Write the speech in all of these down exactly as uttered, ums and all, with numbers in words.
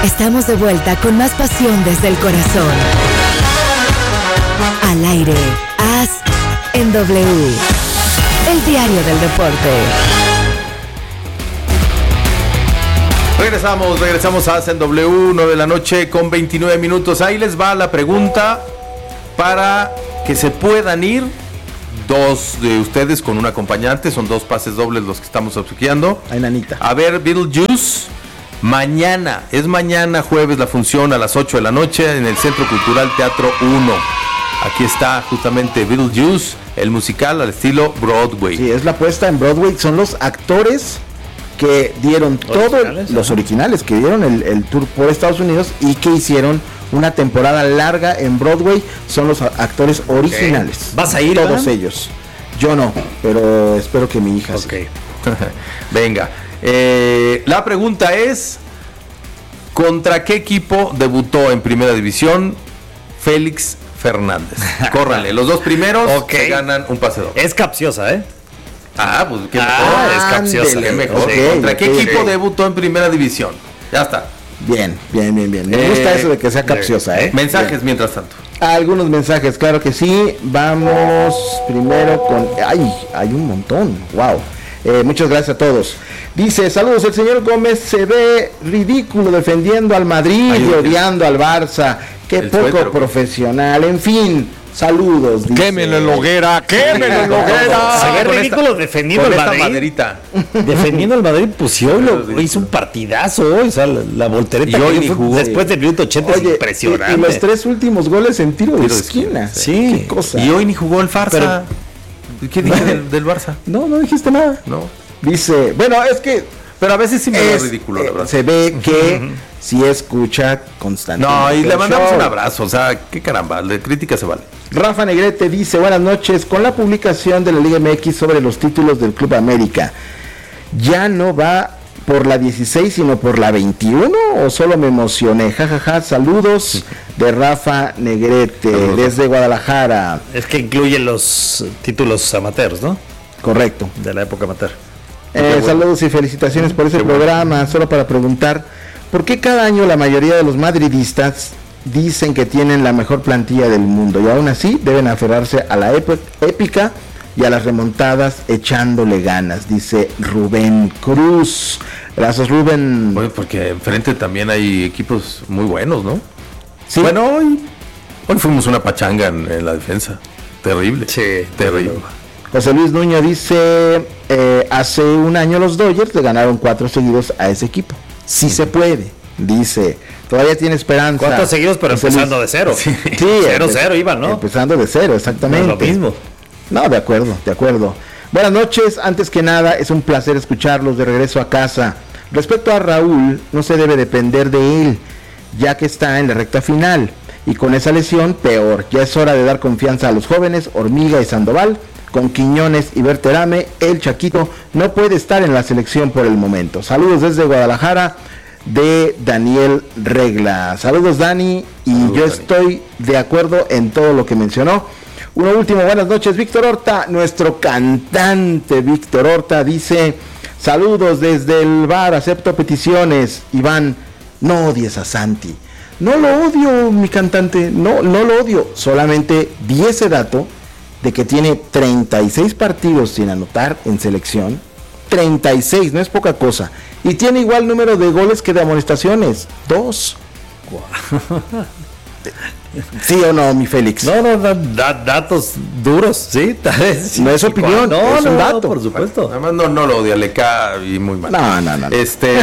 Estamos de vuelta con más pasión desde el corazón. Al aire, A S en W, el diario del deporte. Regresamos, regresamos a A S en W, nueve de la noche con veintinueve minutos. Ahí les va la pregunta para que se puedan ir. Dos de ustedes con un acompañante, son dos pases dobles los que estamos obsequiando. Ay, nanita. A ver, Beetlejuice, mañana, es mañana jueves la función a las ocho de la noche en el Centro Cultural Teatro uno. Aquí está justamente Beetlejuice, el musical al estilo Broadway. Sí, es la puesta en Broadway, son los actores que dieron todo, los originales, que dieron el, el tour por Estados Unidos y que hicieron una temporada larga en Broadway, son los actores originales. Okay. ¿Vas a ir, todos ¿verdad? ellos. Yo no, pero espero que mi hija okay. sí. Venga, eh, la pregunta es: ¿contra qué equipo debutó en Primera División Félix Fernández? Córranle, los dos primeros okay. se ganan un pase doble. Es capciosa, ¿eh? Ah, pues qué ah, mejor. es capciosa. Qué mejor. Okay, ¿Contra qué okay, equipo okay. debutó en Primera División? Ya está. Bien, bien, bien, bien. Me Eh, gusta eso de que sea capciosa, ¿eh? Mensajes bien. mientras tanto. Algunos mensajes, claro que sí. Vamos primero con... ¡Ay! Hay un montón. ¡Wow! Eh, muchas gracias a todos. Dice, saludos, el señor Gómez se ve ridículo defendiendo al Madrid Ay, y odiando al Barça. Qué el poco suéter, profesional. En fin, saludos. Quémelo en la hoguera, quémelo en la hoguera. Se ve Con ridículo esta- defendiendo con el esta Madrid. maderita. Defendiendo al Madrid, pues sí, hoy lo, hizo un partidazo hoy, o sea, la, la voltereta Y hoy que ni fue jugó. después del minuto ochenta Oye, es impresionante. Y, y los tres últimos goles en tiro, Tiro de de esquina. esquina, sí. Qué cosa. Y hoy ni jugó el Farsa. Pero- ¿Qué dije del, del Barça? No, no dijiste nada. No. Dice, bueno, es que... Pero a veces sí me da es, ridículo, la eh, verdad. se ve que sí escucha constantemente. No, y le el mandamos show. un abrazo. O sea, qué caramba, de crítica se vale. Rafa Negrete dice, buenas noches, con la publicación de la Liga M X sobre los títulos del Club América, ¿ya no va por la dieciséis sino por la veintiuno o solo me emocioné? Jajaja, ja, ja. Saludos de Rafa Negrete Saludos. desde Guadalajara. Es que incluye los títulos amateurs, ¿no? Correcto. De la época amateur. Eh, saludos y felicitaciones por ese programa. Solo para preguntar, ¿por qué cada año la mayoría de los madridistas dicen que tienen la mejor plantilla del mundo y aún así deben aferrarse a la ép- épica y a las remontadas echándole ganas? Dice Rubén Cruz. Gracias, Rubén. Oye, porque enfrente también hay equipos muy buenos, ¿no? Sí. Bueno, hoy, hoy fuimos una pachanga en, en la defensa. Terrible. Sí, terrible. José Luis Nuño dice, eh, hace un año los Dodgers le ganaron cuatro seguidos a ese equipo. Sí se puede, dice. Todavía tiene esperanza. Cuatro seguidos, pero José empezando Luis. de cero. Sí, cero, empe- cero iban, ¿no? Empezando de cero, exactamente. No es lo mismo. No, de acuerdo, de acuerdo. Buenas noches, antes que nada, es un placer escucharlos de regreso a casa. Respecto a Raúl, no se debe depender de él, ya que está en la recta final. Y con esa lesión, peor. Ya es hora de dar confianza a los jóvenes, Hormiga y Sandoval. Con Quiñones y Berterame, el Chaquito no puede estar en la selección por el momento. Saludos desde Guadalajara, de Daniel Regla. Saludos, Dani, y Saludos, yo Dani. estoy de acuerdo en todo lo que mencionó. Uno último, buenas noches, Víctor Horta, nuestro cantante Víctor Horta dice, saludos desde el bar, acepto peticiones. Iván, no odies a Santi. No lo odio, mi cantante, no, no lo odio, solamente di ese dato de que tiene treinta y seis partidos sin anotar en selección, treinta y seis, no es poca cosa, y tiene igual número de goles que de amonestaciones, dos. ¿Sí o no, mi Félix? No, no, da, da- datos duros, sí. tal vez, sí, No es sí, opinión, no, es no, un no, dato. por supuesto. Además, no, no lo odia, le cae y muy mal. No, no, no. no. Este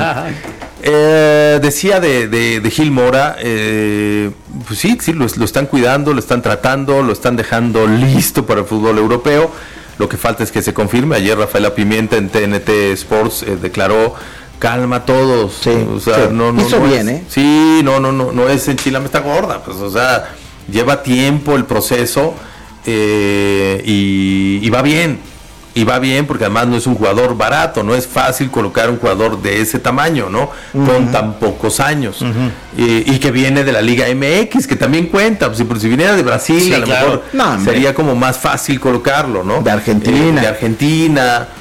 eh, decía de, de, de Gil Mora, eh, pues sí, sí, lo, lo están cuidando, lo están tratando, lo están dejando listo para el fútbol europeo. Lo que falta es que se confirme. Ayer Rafaela Pimienta en T N T Sports eh, declaró: calma a todos. Sí, o sea, sí. no, no, Hizo no bien, es, ¿eh? Sí, no, no, no, no es enchilame está gorda, pues, o sea, lleva tiempo el proceso eh, y, y va bien. Y va bien porque además no es un jugador barato, no es fácil colocar un jugador de ese tamaño, ¿no? Uh-huh. Con tan pocos años. Uh-huh. y, y que viene de la Liga M X, que también cuenta. Pues, si, si viniera de Brasil, sí, a lo claro. mejor no, sería como más fácil colocarlo, ¿no? De Argentina. Eh, de Argentina.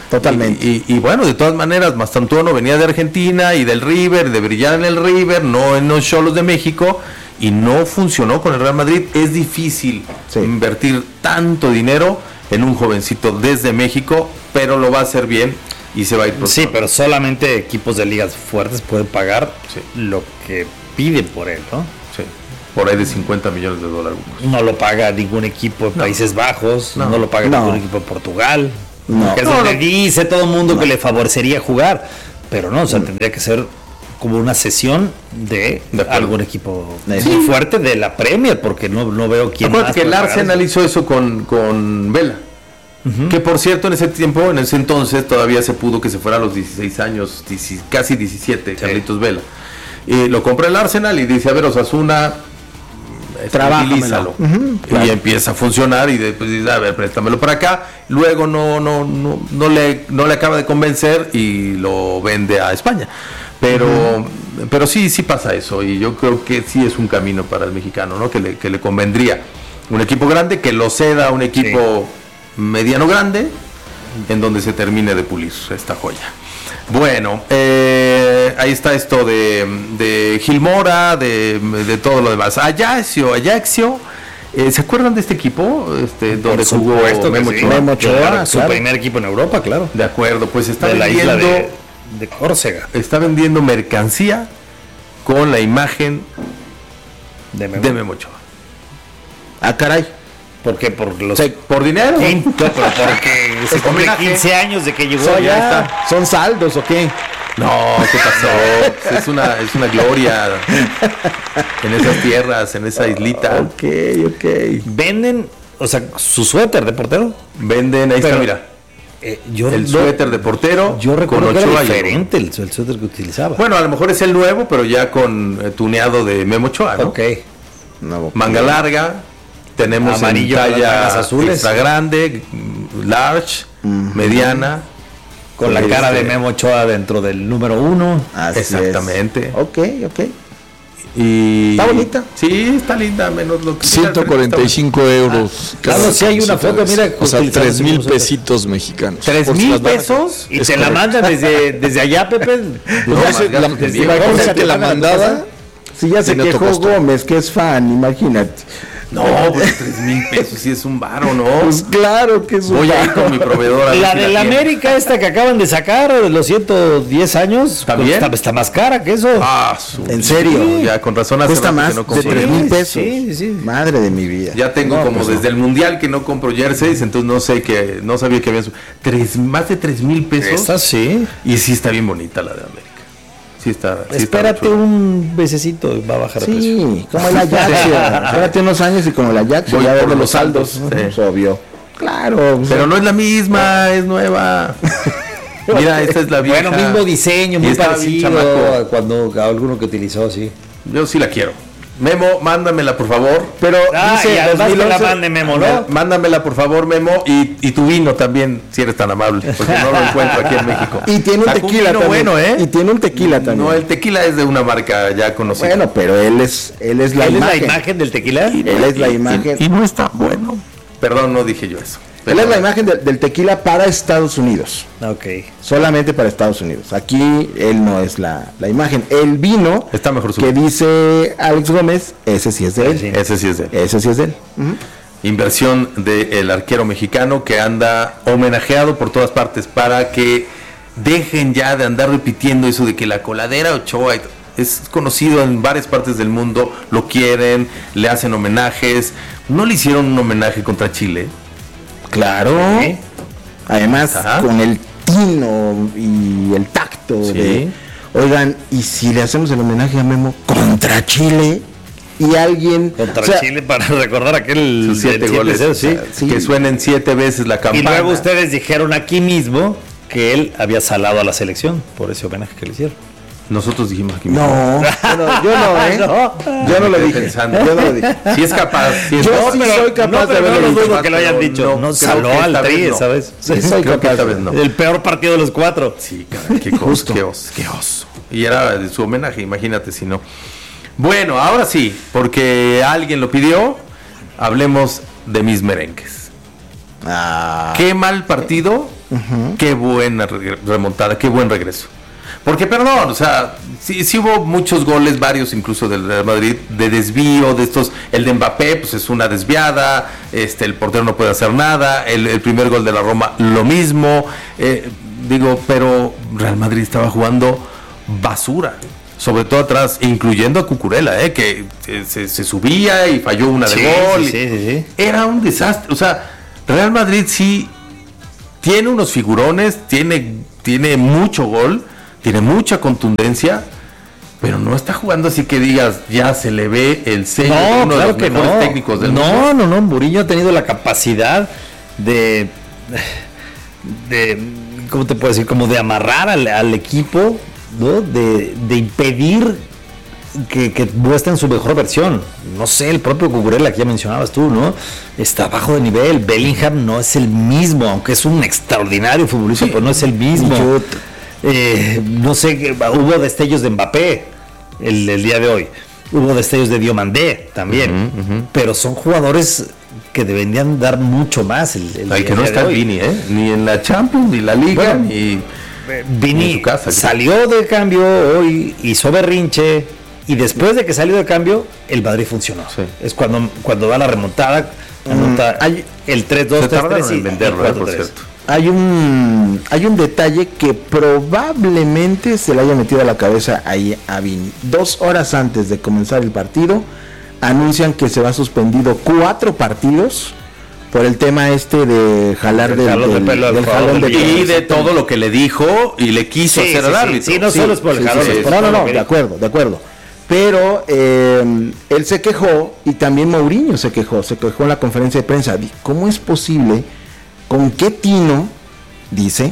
Totalmente. Y, y, y bueno, de todas maneras, Mastantuono venía de Argentina y del River, de brillar en el River, no en los Xolos de México, y no funcionó con el Real Madrid. Es difícil Sí. invertir tanto dinero en un jovencito desde México, pero lo va a hacer bien y se va a ir pronto. Sí, pero solamente equipos de ligas fuertes pueden pagar Sí. lo que piden por él, ¿no? Sí, por ahí de cincuenta millones de dólares. No lo paga ningún equipo de Países Bajos, no, No. lo paga No. ningún equipo de Portugal. No. Que es No, donde no. dice todo el mundo que le favorecería jugar, pero no, o sea, tendría que ser como una sesión de, De acuerdo. algún equipo Sí. muy fuerte de la Premier, porque no, no veo quién más Acuérdate que el puede pagar Arsenal eso. hizo eso con, con Vela. Que por cierto, en ese tiempo, en ese entonces, todavía se pudo que se fuera a los dieciséis años, dieci- casi diecisiete, Carlitos Vela. Y lo compra el Arsenal y dice, a ver, Osasuna, Trabájamelo. utilízalo. Ujú, claro. Y empieza a funcionar y después dice, a ver, préstamelo para acá. Luego no, no, no, no, le, no le acaba de convencer y lo vende a España. Pero, pero sí, sí pasa eso. Y yo creo que sí es un camino para el mexicano, ¿no? Que le, que le convendría un equipo grande, que lo ceda a un equipo mediano grande, en donde se termine de pulir esta joya. Bueno, eh, ahí está esto de, de Gilmora, de, de todo lo demás. Ajaxio, Ajaxio, eh, ¿se acuerdan de este equipo? Este, donde Por jugó supuesto que Memo sí. Ochoa. Memo Ochoa, Claro, su claro. primer equipo en Europa, claro. De acuerdo, pues está De la isla vendiendo, de, de Córcega. está vendiendo mercancía con la imagen De Memo. de Memo Ochoa. Ah, caray. ¿Por qué? Por los Sí, ¿por dinero? quinto, pero porque se Es cumple homenaje. quince años de que llegó So, allá. ya ¿Son saldos o qué? No, ¿qué pasó? Es una, es una gloria en esas tierras, en esa islita. Ok, ok. Venden, o sea, su suéter de portero. Venden, ahí Pero- está, mira, Eh, yo el no- suéter de portero Yo recuerdo con que era Ochoa y- diferente el, el suéter que utilizaba. Bueno, a lo mejor es el nuevo, pero ya con eh, tuneado de Memo Ochoa, ¿no? ok. No, Manga larga, tenemos Amarillo en con las mangas talla azules. extra grande, mm, large, mediana. Con la Este, cara de Memo Ochoa dentro del número uno. Así es. Exactamente. Ok, ok. Y Está bonita. Sí, está linda, menos lo que ciento cuarenta y cinco euros. Claro, sí hay una foto, mira, O sea, utilizando tres ese mil mismo suéter. pesitos mexicanos. ¿Tres Por si mil las van a- pesos? Y Es te la correcto. mandan desde, desde allá, Pepe. No, Ya más se- la, gastos de envío. la- Vamos a que la pagar la mandada. Si ya se Tiene otro quejó costo. Gómez, que es fan, imagínate. No, pues tres mil pesos sí es un varo, ¿no? Pues claro que es un Voy a ir varo. con mi proveedor a ver La si de la tiene. América, esta que acaban de sacar, de los ciento diez años, ¿También? pues, está, está más cara que eso. Ah, su- ¿En serio? Sí, ya con razón hace Cuesta rato más que no de compro tres jerseys. mil pesos. Sí, sí, sí. Madre de mi vida. Ya tengo No, como pues no. desde el mundial que no compro jerseys, entonces no sé que no sabía que había su- tres más de tres mil pesos. Esta sí. Y sí está bien bonita la de América. Sí está. Sí Espérate está muy chula. un besecito y va a bajar de precio. Sí, como el Ajaxio. Espérate unos años y como el Ajaxio, Voy ya por verlo los los saldos. saldos, ¿no? sí. Pues, obvio. Claro. pues, Pero no es la misma, es nueva. Mira, esta es la vieja. Bueno, mismo diseño, Y muy estaba bien parecido chamaco. a cuando a alguno que utilizó, sí. Yo sí la quiero. Memo, mándamela por favor. Pero Ah, y dice además que la dos mil once, mande Memo, ¿no? Mándamela por favor, Memo, y, y tu vino también, si eres tan amable, porque no lo encuentro aquí en México. Y tiene un Sacó tequila vino también. bueno, ¿eh? Y tiene un tequila también. No, el tequila es de una marca ya conocida. Bueno, pero él es, él es la ¿Él es imagen. la imagen del tequila? Él es la imagen. Y, y no está bueno. Perdón, no dije yo eso. Él es la imagen del, del tequila para Estados Unidos. Ok. Solamente para Estados Unidos. Aquí él no es la, la imagen. El vino Está mejor su- que dice Alex Gómez, ese sí es de él. Sí. Ese sí es de él. Ese sí es de él. Ujú. Inversión del arquero mexicano que anda homenajeado por todas partes para que dejen ya de andar repitiendo eso de que la coladera Ochoa y- es conocido en varias partes del mundo, lo quieren, le hacen homenajes. No le hicieron un homenaje contra Chile. Claro. Sí. Además, Ajá. con el tino y el tacto Sí. de, oigan, ¿y si le hacemos el homenaje a Memo contra Chile? Y alguien... Contra o sea, Chile para recordar aquel Sus siete del goles, cero, sí. sí. que suenen siete veces la Y campana. luego ustedes dijeron aquí mismo que él había salado a la selección por ese homenaje que le hicieron. Nosotros dijimos aquí. No, bueno, yo no, ¿eh? No. Yo no lo Estoy dije. pensando. Yo no lo dije. Si es capaz. Si es Yo capaz. sí soy capaz no, de pero no haberlo lo dicho. dudo que lo hayan pero dicho. no, No, creo saló que al esta vez tri, no. ¿sabes? Sí, soy Creo que capaz. esta vez no. El peor partido de los cuatro. Sí, caray, qué, cosa, qué oso, qué oso. Y era de su homenaje, imagínate si no. Bueno, ahora sí, porque alguien lo pidió, hablemos de mis merengues. Ah, Qué mal partido Uh-huh. Qué buena re- remontada, qué buen regreso. Porque, perdón, o sea, sí, sí hubo muchos goles, varios incluso del Real Madrid, de desvío, de estos, el de Mbappé, pues es una desviada, este, el portero no puede hacer nada, el, el primer gol de la Roma, lo mismo, eh, digo, pero Real Madrid estaba jugando basura, sobre todo atrás, incluyendo a Cucurella, eh, que eh, se, se subía y falló una de Sí, gol. sí, sí, sí, sí. Era un desastre, o sea, Real Madrid sí tiene unos figurones, tiene, tiene mucho gol, tiene mucha contundencia, pero no está jugando así que digas, ya se le ve el sello de No, uno claro de los que mejores no. técnicos del no, mundo. No, no, Mourinho ha tenido la capacidad de, de, ¿cómo te puedo decir? Como de amarrar al, al equipo, ¿no? De, de impedir que, que muestren su mejor versión. No sé, el propio Cucurella que ya mencionabas tú, ¿no? Está bajo de nivel. Bellingham no es el mismo, aunque es un extraordinario futbolista, sí, pero no es el mismo. Yo, eh, no sé, hubo destellos de Mbappé el, el día de hoy. Hubo destellos de Diomandé también, uh-huh, uh-huh. Pero son jugadores que deberían dar mucho más. El, el Ay, que no está Vini, ¿eh? Ni en la Champions, ni la Liga, bueno, ni, Vini ni en su casa. Salió de cambio hoy, hizo berrinche, y después de que salió de cambio, el Madrid funcionó. Sí. Es cuando, cuando da la remontada, anota mm, hay, el tres dos, tres tres y venderlo, el cuatro tres. Hay un hay un detalle que probablemente se le haya metido a la cabeza ahí a Vini. Dos horas antes de comenzar el partido, anuncian que se va suspendido cuatro partidos por el tema este de jalar del, del, del, del, del jalón de y de todo lo que le dijo y le quiso sí, hacer sí, al árbitro. Sí, sí, no sí, solo es por el sí, jalón. Sí, sí, sí, no, no, no, de acuerdo, de acuerdo. Pero eh, él se quejó y también Mourinho se quejó, se quejó en la conferencia de prensa. ¿Cómo es posible? ¿Con qué tino? Dice,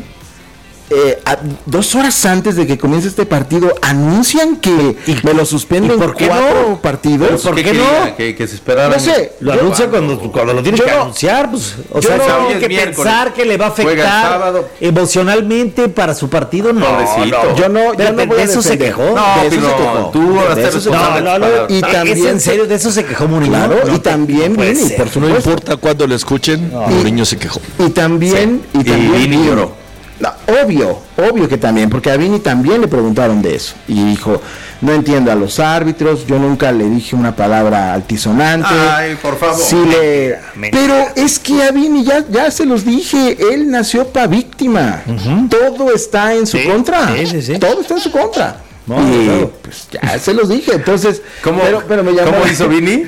eh, a, dos horas antes de que comience este partido, anuncian que ¿Y, me lo suspenden por cuatro no? partidos. ¿Por qué, qué no? Que, que se esperaran. No sé. Lo yo, anuncia cuando, cuando lo tienes que no, anunciar. Pues, o sea, no tiene que pensar que le va a afectar emocionalmente para su partido. No, no. Yo no, yo no voy de eso se quejó. No, de eso se quejó. Tú de eso se no, no, no, y también en serio de eso se quejó Mourinho. Claro, y también Vini, por supuesto. No importa cuándo lo escuchen, Mourinho se quejó. Y también y también Vini lloró. No, obvio, obvio que también, porque a Vini también le preguntaron de eso y dijo, no entiendo a los árbitros, yo nunca le dije una palabra altisonante. Ay, por favor. Sí le... Pero es que a Vini ya, ya se los dije, él nació para víctima. Uh-huh. Todo está en su sí, contra. Sí, sí, sí. Todo está en su contra. No, y claro. Pues ya se los dije, entonces... ¿Cómo, pero, pero me llamó... ¿Cómo hizo Vini?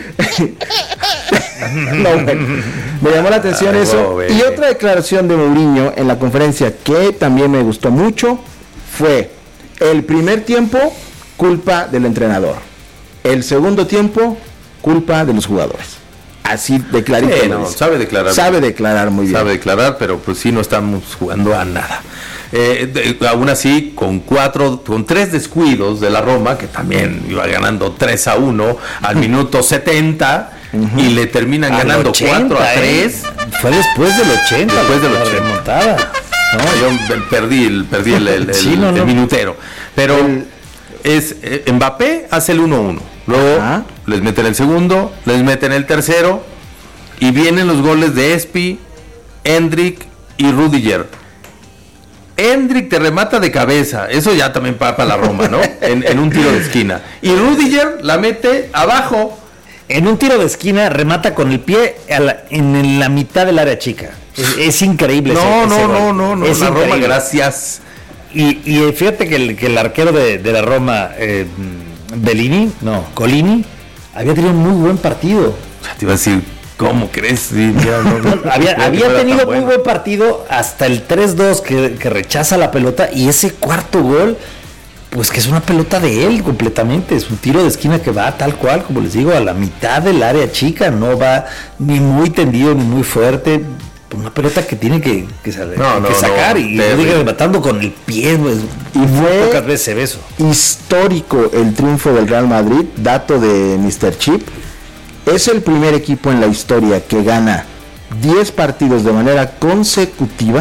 No, bueno, me llamó la atención ah, eso. Oh, y otra declaración de Mourinho en la conferencia que también me gustó mucho fue: el primer tiempo, culpa del entrenador; el segundo tiempo, culpa de los jugadores. Así de clarito. Sí, no, sabe declarar. Sabe declarar muy bien. Sabe declarar, pero pues sí no estamos jugando a nada. Eh, de, aún así, con cuatro, con tres descuidos de la Roma, que también iba ganando tres a uno al minuto setenta, uh-huh. y le terminan al ganando ochenta, cuatro a tres. Eh. Fue después del ochenta, después del ochenta. Remontada. No, yo perdí el, perdí el, el, el, sí, no, el no. minutero. Pero el, es eh, Mbappé hace el uno uno. Luego ajá. les meten el segundo, les meten el tercero, y vienen los goles de Espi, Endrick y Rudiger. Endrick te remata de cabeza, eso ya también para la Roma, ¿no? En, en un tiro de esquina. Y Rudiger la mete abajo. En un tiro de esquina remata con el pie a la, en la mitad del área chica. Es, es increíble. No, ese, no, ese no, no, no, es la increíble. Roma, gracias. Y, y fíjate que el, que el arquero de, de la Roma, eh, Bellini, no, Colini, había tenido un muy buen partido. Ya te iba a decir, ¿cómo crees? Sí, ya, no, no, había había tenido muy bueno. buen partido hasta el tres dos que, que rechaza la pelota, y ese cuarto gol, pues que es una pelota de él completamente, es un tiro de esquina que va tal cual, como les digo, a la mitad del área chica, no va ni muy tendido ni muy fuerte, una pelota que tiene que, que, no, que no, sacar no, y lo matando con el pie, pues, y fue pocas veces se ve eso. Histórico el triunfo del Real Madrid, dato de mister Chip. Es el primer equipo en la historia que gana diez partidos de manera consecutiva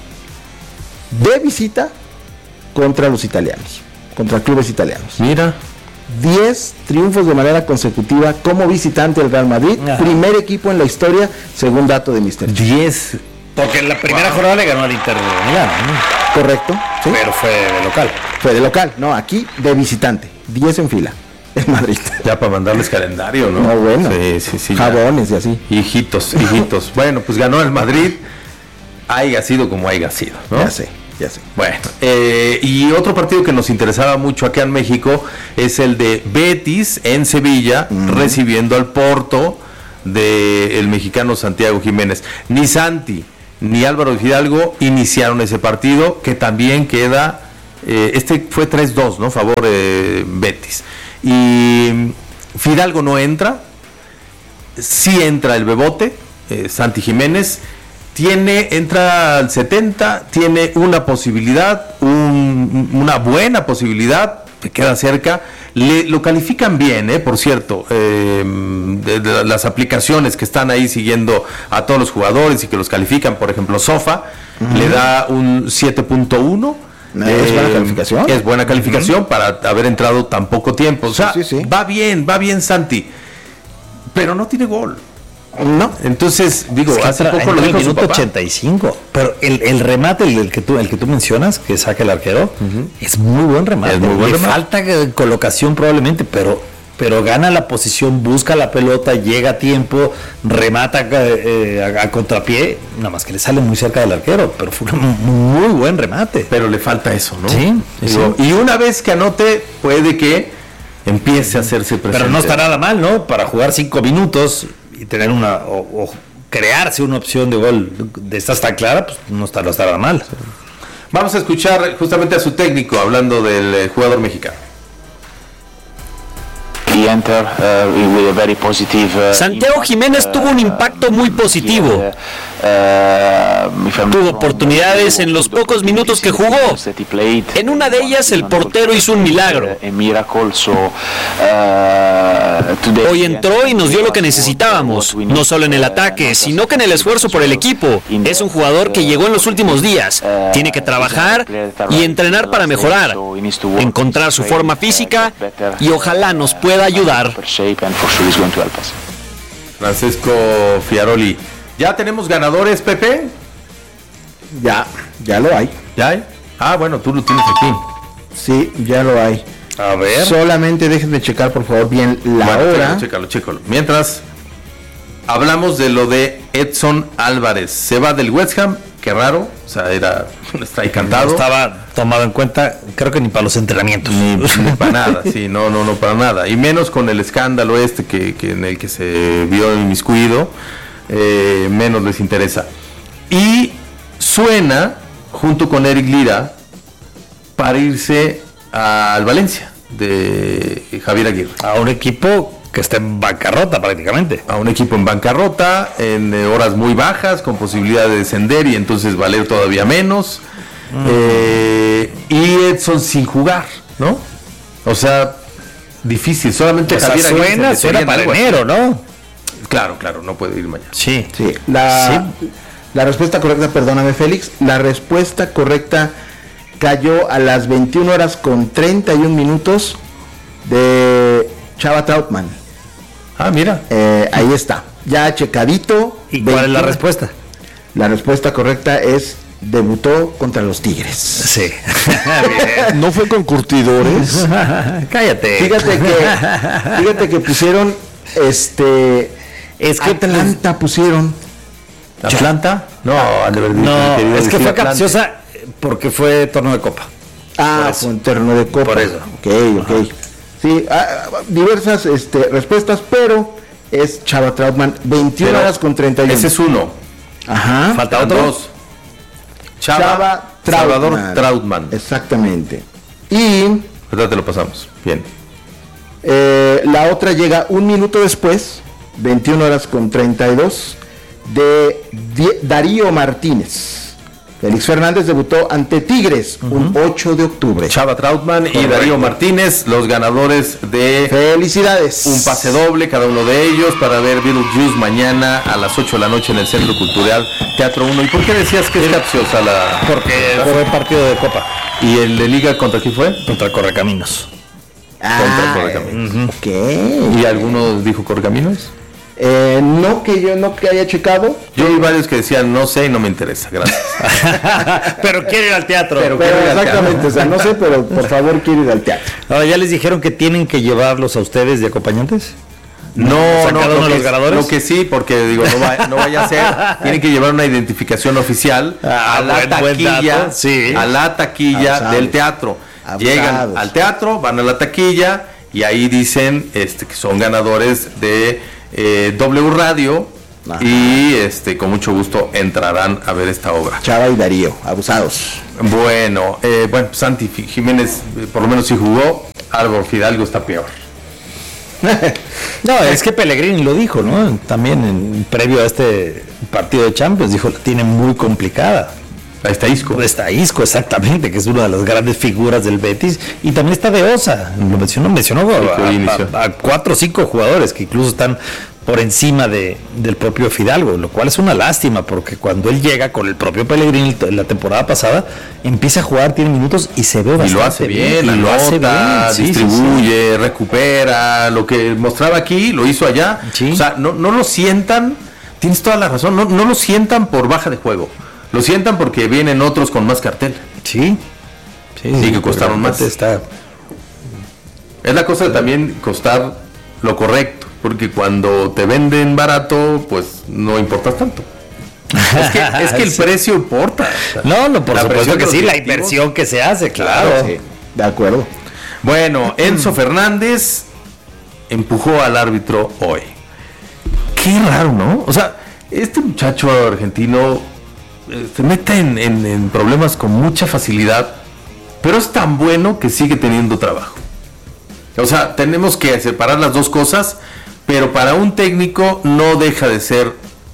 de visita contra los italianos, contra clubes italianos. Mira, diez triunfos de manera consecutiva como visitante del Real Madrid. Ajá. Primer equipo en la historia, según dato de mister diez Porque en la primera jornada le ganó al Inter de Milán, ¿no? Correcto, sí. Pero fue de local. Fue de local, no, aquí de visitante. diez en fila, en Madrid. Ya para mandarles calendario, ¿no? No, bueno. Sí, sí, sí. ya. Jabones y así. Hijitos, hijitos. Bueno, pues ganó el Madrid. Haya sido como haya sido, ¿no? Ya sé, ya sé. Bueno, eh, y otro partido que nos interesaba mucho acá en México es el de Betis en Sevilla, uh-huh. recibiendo al Porto del mexicano Santiago Jiménez. Ni Santi ni Álvaro Fidalgo iniciaron ese partido, que también queda, eh, este fue tres dos, ¿no? Favor eh, Betis. Y Fidalgo no entra, sí entra el Bebote, eh, Santi Jiménez, tiene, entra al setenta, tiene una posibilidad, un, una buena posibilidad, que queda cerca, le, lo califican bien, eh, por cierto, eh, de, de las aplicaciones que están ahí siguiendo a todos los jugadores y que los califican, por ejemplo, Sofa, uh-huh. le da un siete punto uno. ¿Es eh, buena calificación? Es buena calificación uh-huh. para haber entrado tan poco tiempo. O sea, sí, sí, sí. va bien, va bien Santi, pero no tiene gol. No, entonces digo, es que hace entra, poco entra lo dijo el minuto su papá. ochenta y cinco, pero el, el remate, el, el que tú el que tú mencionas, que saca el arquero, uh-huh. es muy buen remate. Es muy buen Le remate. falta colocación probablemente, pero pero gana la posición, busca la pelota, llega a tiempo, remata eh, a, a contrapié, nada más que le sale muy cerca del arquero, pero fue un muy buen remate. Pero le falta eso, ¿no? Sí, digo, sí. Y una vez que anote, puede que empiece a hacerse presente. Pero no está nada mal, ¿no? Para jugar cinco minutos y tener una o, o crearse una opción de gol de estas tan clara, pues no está, no está nada mal. Vamos a escuchar justamente a su técnico hablando del eh, jugador mexicano. Santiago Jiménez tuvo un impacto muy positivo. Tuvo oportunidades en los pocos minutos que jugó. En una de ellas el portero hizo un milagro. Hoy entró y nos dio lo que necesitábamos, no solo en el ataque, sino que en el esfuerzo por el equipo. Es un jugador que llegó en los últimos días. Tiene que trabajar y entrenar para mejorar, encontrar su forma física y ojalá nos pueda ayudar. Francesco Fiaroli. ¿Ya tenemos ganadores, Pepe? Ya, ya lo hay. ¿Ya hay? Ah, bueno, tú lo tienes aquí. Sí, ya lo hay. A ver. Solamente déjenme checar, por favor, bien la bueno, hora. Chécalo, chécalo. Mientras, hablamos de lo de Edson Álvarez. Se va del West Ham, qué raro. O sea, era un strike cantado. No estaba tomado en cuenta, creo que ni para los entrenamientos. Ni, ni para nada, sí, no, no, no para nada. Y menos con el escándalo este que, que en el que se vio inmiscuido. Eh, menos les interesa. Y suena junto con Eric Lira para irse al Valencia de Javier Aguirre, a un equipo que está en bancarrota prácticamente, a un equipo en bancarrota, en eh, horas muy bajas, con posibilidad de descender y entonces valer todavía menos. mm. eh, y Edson sin jugar, ¿no? O sea, difícil, solamente o sea, Javier suena, Aguirre suena para enero, ¿no? Claro, claro, no puede ir mañana. Sí, sí. La, sí. la respuesta correcta, perdóname Félix, la respuesta correcta cayó a las veintiuna horas con treinta y un minutos de Chava Trautmann. Ah, mira. Eh, ahí está, ya checadito. ¿Y cuál veintiuna es la respuesta? La respuesta correcta es debutó contra los Tigres. Sí. ¿No fue con curtidores? Cállate. Fíjate que, fíjate que pusieron este... Es que Atlanta pusieron. ¿Atlanta? No, no, es que fue capciosa porque fue torneo de copa. Ah, fue un torneo de copa. Por eso. Ok, ok. Ajá. Sí, ah, diversas este, respuestas, pero es Chava Trautmann, veintiuna pero horas con treinta y uno. Ese es uno. Ajá. Falta otro. Dos. Chava, Chava Trautmann. Salvador Trautmann. Exactamente. Y... ahorita te lo pasamos. Bien. Eh, la otra llega un minuto después, veintiuna horas con treinta y dos, de Die- Darío Martínez. Félix Fernández debutó ante Tigres uh-huh. un ocho de octubre. Chava Trautmann Correcto. Y Darío Martínez, los ganadores de... ¡Felicidades! Un pase doble, cada uno de ellos, para ver Beetlejuice mañana a las ocho de la noche en el Centro Cultural Teatro uno. ¿Y por qué decías que es capciosa la...? Porque fue partido de copa. ¿Y el de Liga contra quién fue? Contra Correcaminos. Ah, contra Correcaminos. Uh-huh. Ok. ¿Y alguno dijo Correcaminos? Eh, no que yo no que haya checado. Yo vi varios que decían, no sé y no me interesa, gracias. Pero quiero ir al teatro. Pero, pero exactamente, o sea, no sé, pero por favor quiero ir al teatro. Ahora, ¿ya les dijeron que tienen que llevarlos a ustedes de acompañantes? No, ¿O sea, no, cada lo uno de que, los ganadores? lo que sí, porque digo, no, va, no vaya a ser, tienen que llevar una identificación oficial Ah, a la buen- buen taquilla, dato, sí. a la taquilla Abusados. del teatro. Abusados. Llegan al teatro, van a la taquilla y ahí dicen este, que son ganadores de eh, W Radio. Ajá. Y este con mucho gusto entrarán a ver esta obra. Chava y Darío, abusados. Bueno, eh, bueno, Santi Jiménez eh, por lo menos sí jugó, Álvaro Fidalgo está peor. No, es que Pellegrini lo dijo, ¿no? También en, previo a este partido de Champions, dijo, la tiene muy complicada. Ahí está Isco. Está Isco, exactamente, que es una de las grandes figuras del Betis. Y también está De Osa, lo mencionó, mencionó que hoy a, inició. a- a cuatro o cinco jugadores que incluso están por encima de, del propio Fidalgo, lo cual es una lástima, porque cuando él llega con el propio Pellegrini la temporada pasada, empieza a jugar, tiene minutos y se ve Y bastante lo hace bien, y lo hace anota, bien, sí, sí, sí. distribuye, recupera, lo que mostraba aquí, lo hizo allá. Sí. O sea, no, no lo sientan, tienes toda la razón, no, no lo sientan por baja de juego, lo sientan porque vienen otros con más cartel. Sí, sí, Sí, que costaron más. Está, Es la cosa de también costar lo correcto, porque cuando te venden barato, pues no importas tanto. Es que, es que el Sí. precio importa. O sea, No, no, por la supuesto presión que de sí, los la directivos. inversión que se hace, claro. Sí, de acuerdo. Bueno, Enzo Fernández empujó al árbitro hoy. Qué raro, ¿no? O sea, este muchacho argentino eh, se mete en, en- en problemas con mucha facilidad, pero es tan bueno que sigue teniendo trabajo. O sea, tenemos que separar las dos cosas, pero para un técnico no deja de ser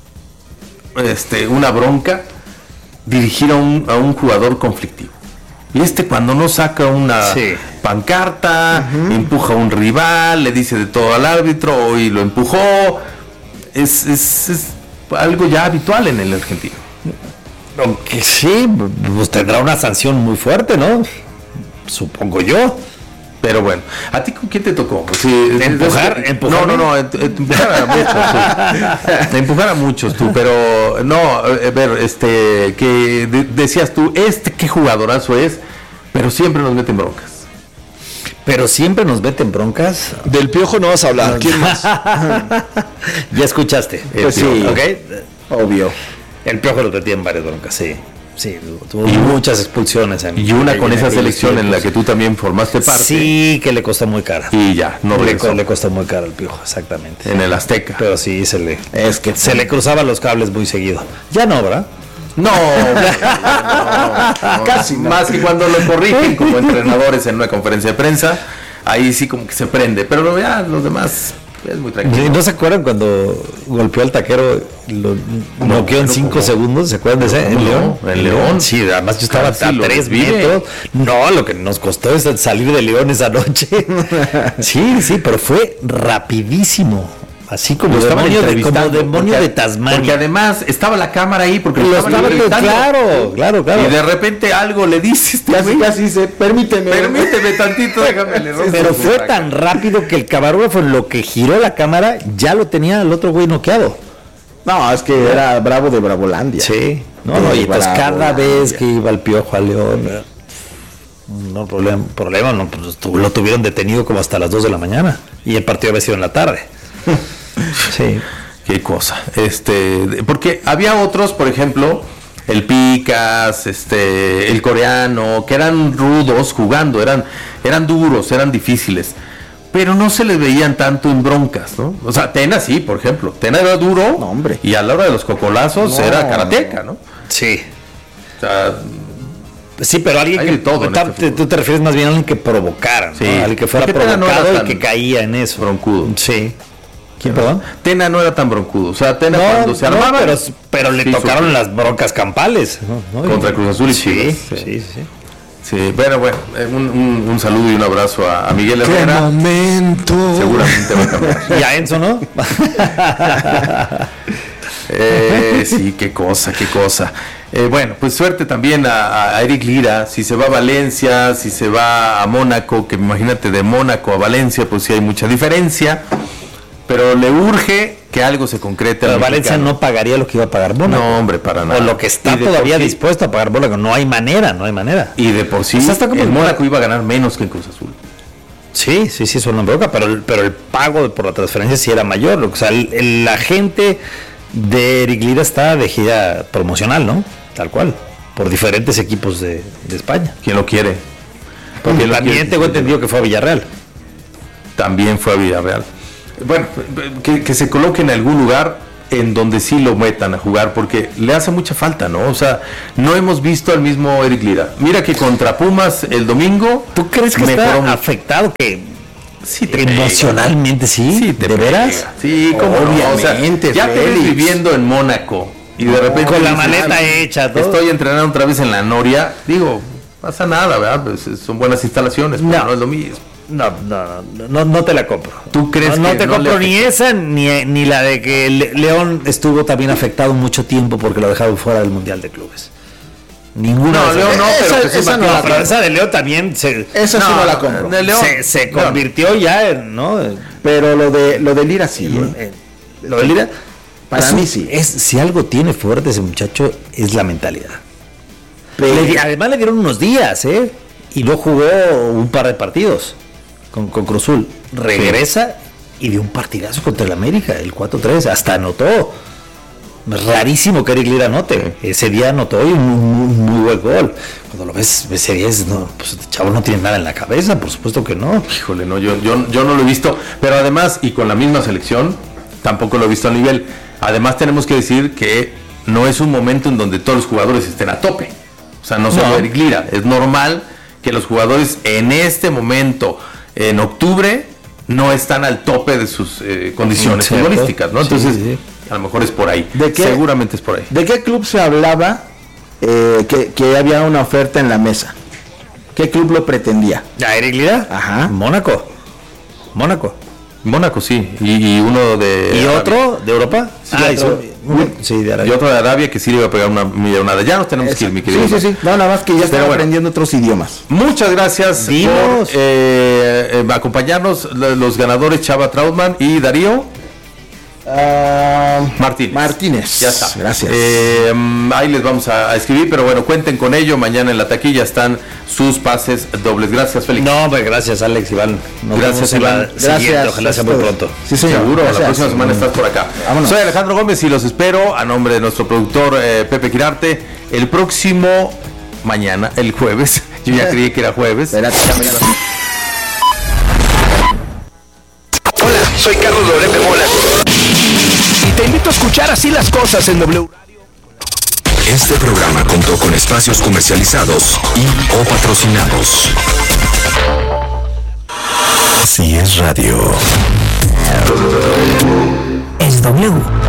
este, una bronca dirigir a un, a un jugador conflictivo. Y este cuando no saca una Sí. pancarta, empuja a un rival, le dice de todo al árbitro, hoy lo empujó, es, es- es algo ya habitual en el argentino. Aunque sí, pues tendrá una sanción muy fuerte, ¿no? Supongo yo. Pero bueno, ¿a ti con quién te tocó? Pues sí, ¿Empujar? es- ¿Empujar? No, no, no, ent- ent- empujar a muchos tú. Empujar a muchos tú, pero no, a ver, este, que de- decías tú, este qué jugadorazo es, pero siempre nos meten broncas. Pero siempre nos meten broncas. Del Piojo no vas a hablar. ¿Quién más? Ya escuchaste. Pues sí. ¿Ok? Obvio. El Piojo nos metía en varias broncas, sí. Sí, tuvo muchas expulsiones. En, Y una con en esa aquellos selección en la tiempos. que tú también formaste parte. Sí, que le costó muy cara. Y ya, no le, regresó. co- le costó muy cara al Piojo, exactamente. En el Azteca. Pero sí, se le, Es que se le cruzaban los cables muy seguido. Ya no, ¿verdad? No, no, no, Casi no. más que cuando lo corrigen como entrenadores en una conferencia de prensa, ahí sí como que se prende, pero ya los demás es muy tranquilo. ¿No se acuerdan cuando golpeó al taquero, lo noqueó en no, cinco ¿cómo? segundos? ¿Se acuerdan de ese? ¿Cómo En no? León. En León. Sí, además yo estaba Casi a lo tres desvive. metros. No, lo que nos costó es salir de León esa noche. Sí, sí, pero fue rapidísimo. Así como Lo estaban demonio, de, como entrevistando, demonio porque- de Tasmania. Porque además estaba la cámara ahí porque Lo lo estaba- estaban entrevistando. claro, claro, claro. Y de repente algo le dice este Casi, güey, casi se, permíteme. permíteme tantito, déjame le rompo Pero su fue saca. tan rápido que el camarógrafo en lo que giró la cámara ya lo tenía al otro güey noqueado. No, es que era bravo de Bravolandia. Sí, no, De no, y entonces cada Bravolandia. vez que iba el Piojo a León, eh, no problema, problema no, pues tu- lo tuvieron detenido como hasta las dos de la mañana y el partido había sido en la tarde. Sí. Qué cosa. Este, de- porque había otros, por ejemplo, el Picas, este, el coreano, que eran rudos jugando, eran, eran duros, eran difíciles, pero no se les veían tanto en broncas, ¿no? O sea, Tena sí, por ejemplo. Tena era duro, No, hombre. y a la hora de los cocolazos No. era karateca, ¿no? Sí. O sea, Sí, pero alguien Hay que de todo en ta- este te- fútbol. tú te refieres más bien a alguien que provocara, ¿no? Sí. Alguien que fuera Porque Tena no provocado era y tan que caía en eso. broncudo. Sí. ¿Quién, perdón? Tena no era tan broncudo. O sea, Tena cuando se no, armaba, pero, pero le sí, tocaron sufría. las broncas campales. ¿no? Contra Cruz Azul y sí, Chivas, sí, sí. sí, sí. Sí, bueno, bueno, eh, un, un- un saludo y un abrazo a, a Miguel ¡Qué Herrera. momento! Seguramente va a cambiar. Y a Enzo, ¿no? Eh, sí, qué cosa, qué cosa. Eh, bueno, pues suerte también a, a Eric Lira. Si se va a Valencia, si se va a Mónaco, que imagínate de Mónaco a Valencia, pues sí hay mucha diferencia. Pero le urge que algo se concrete. Pero Valencia no pagaría lo que iba a pagar Mónaco. No, hombre, para nada. O lo que está Y de todavía por sí- dispuesto a pagar Mónaco. No hay manera, no hay manera. Y de por sí, O sea, está como el el- Mónaco iba a ganar menos que en Cruz Azul. Sí, sí, sí, eso no me boca, pero el, pero el pago por la transferencia sí era mayor. O sea, el, el- la gente de Eric Lira está de gira promocional, ¿no? Tal cual, por diferentes equipos de, de España. ¿Quién lo quiere? Porque lo También quiere- tengo entendido que fue a Villarreal. También fue a Villarreal. Bueno, que, que se coloque en algún lugar en donde sí lo metan a jugar, porque le hace mucha falta, ¿no? O sea, no hemos visto al mismo Eric Lira. Mira que contra Pumas el domingo. ¿Tú crees que mejoró está mucho. afectado? Que Sí te emocionalmente sí, Sí, te ¿de pega. veras? Sí, como Obviamente, ya te ves Félix. viviendo en Mónaco y de repente Con la dices, maleta "Ah, hecha, todo". estoy entrenando otra vez en la Noria. Digo, pasa nada, ¿verdad? Pues, son buenas instalaciones, pero No. no es lo mismo. No, no, no, no, no te la compro. ¿Tú crees no, no que te no compro le ni afectó? esa ni, ni la de que Le- León estuvo también afectado mucho tiempo porque lo dejaron fuera del Mundial de Clubes? Ninguna No, de esas- León no, pero Esa- que sí esa va- no No, la pero esa de León también se, Esa sí no la compro. de León. se, se León. convirtió ya en, ¿no? En- Pero lo de lo de Lira sí, ¿eh? en- lo de Lira, Para es mí un- sí. Es, si algo tiene fuerte ese muchacho es la mentalidad. Pero- Le di- además le dieron unos días, ¿eh? Y no jugó un par de partidos con, con Cruzul. Regresa y dio un partidazo contra el América, el cuatro tres, hasta anotó. Rarísimo que Eric Lira anote. Ese día anotó y un muy, muy buen gol. Cuando lo ves, ese día es, no, pues este chavo no tiene nada en la cabeza, por supuesto que no. Híjole, no, yo, yo, yo no lo he visto, pero además, y con la misma selección, tampoco lo he visto a nivel. Además, tenemos que decir que no es un momento en donde todos los jugadores estén a tope. O sea, no solo No. Eric Lira. Es normal que los jugadores en este momento, en octubre, no están al tope de sus eh, condiciones Cierto. futbolísticas, ¿no? Sí, Entonces, sí. a lo mejor es por ahí. ¿De qué? Seguramente es por ahí. ¿De qué club se hablaba eh, que, que había una oferta en la mesa? ¿Qué club lo pretendía? ¿Ya Eric Lira? Ajá. Mónaco. Mónaco. Mónaco, sí. Y, y uno de. ¿Y Arabia. otro de Europa? Sí, ah, otro. eso- sí, de Y Arabia. otro de Arabia que sí le iba a pegar una millonada. Ya nos tenemos que ir, mi querido. Sí, sí, sí. No, nada más que ya Pero están bueno. aprendiendo otros idiomas. Muchas gracias Dinos. por eh, eh, acompañarnos, lo- los ganadores Chava Trautmann y Darío Martínez. Martínez. Ya está. Gracias. Eh, mm, ahí les vamos a, a escribir, pero bueno, cuenten con ello. Mañana en la taquilla están sus pases dobles. Gracias, Félix. No, hombre, gracias, Alex, Iván. Nos Gracias, vemos en la Iván. siguiente, Gracias. ojalá sea muy Ustedes. pronto. Sí, señor. Seguro, Gracias. la próxima semana estás por acá. Vámonos. Soy Alejandro Gómez y los espero a nombre de nuestro productor eh, Pepe Quirarte el próximo mañana, el jueves. Yo ya creí que era jueves. Espérate, ya me llamo. Hola, soy Carlos Loret de Mola. Y te invito a escuchar Así las Cosas en W. Este programa contó con espacios comercializados y o patrocinados. Así es radio. Es W.